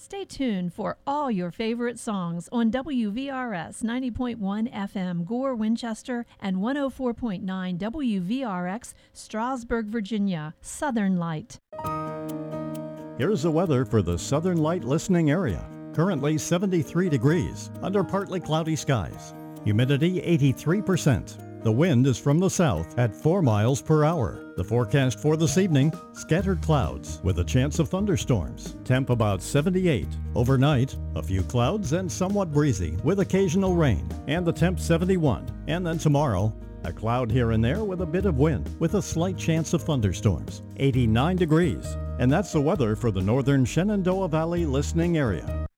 Stay tuned for all your favorite songs on WVRS 90.1 FM Gore, Winchester, and 104.9 WVRX Strasburg, Virginia. Southern Light. Here's the weather for the Southern Light listening area. Currently 73 degrees under partly cloudy skies. Humidity 83%. The wind is from the south at 4 miles per hour. The forecast for this evening, scattered clouds with a chance of thunderstorms. Temp about 78. Overnight, a few clouds and somewhat breezy with occasional rain. And the temp 71. And then tomorrow, a cloud here and there with a bit of wind with a slight chance of thunderstorms. 89 degrees. And that's the weather for the northern Shenandoah Valley listening area.